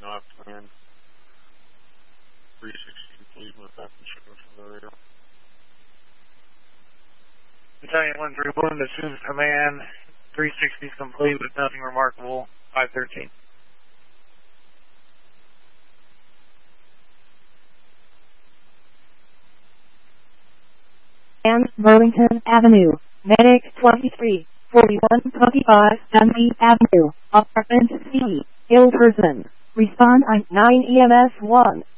not planned. 360 complete with that insurance from the radio. Battalion 131 to Sue's command. 360 is complete with nothing remarkable. 513. And Burlington Avenue, Medic 23, 4125 Dunby Avenue, Apartment C, ill person. Respond on 9 EMS 1.